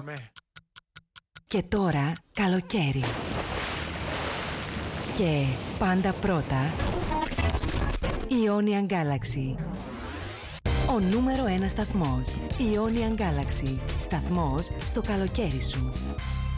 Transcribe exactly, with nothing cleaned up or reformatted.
με. Και τώρα καλοκαίρι. Και πάντα πρώτα Ionian Galaxy. Ο νούμερο ένα σταθμός. Ionian Galaxy. Σταθμός στο καλοκαίρι σου.